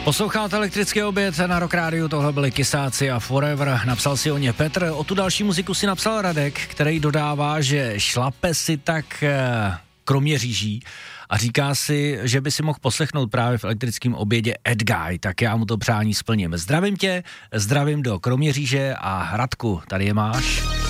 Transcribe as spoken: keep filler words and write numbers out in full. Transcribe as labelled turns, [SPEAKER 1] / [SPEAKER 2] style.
[SPEAKER 1] Posloucháte Elektrický oběd na Rock Rádiu, tohle byli Kysáci a Forever, napsal si o ně Petr, o tu další muziku si napsal Radek, který dodává, že šlape si tak Kroměříží a říká si, že by si mohl poslechnout právě v Elektrickém obědě Ed Guy, tak já mu to přání splním. Zdravím tě, zdravím do Kroměříže a Radku, tady je máš.